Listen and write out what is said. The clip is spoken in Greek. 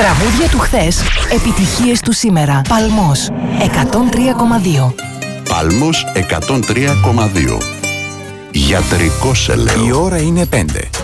Τραγούδια του χθες, επιτυχίες του σήμερα. Παλμός 103,2. Παλμός 103,2. Γιατρικό σε λέω. Η ώρα είναι 5.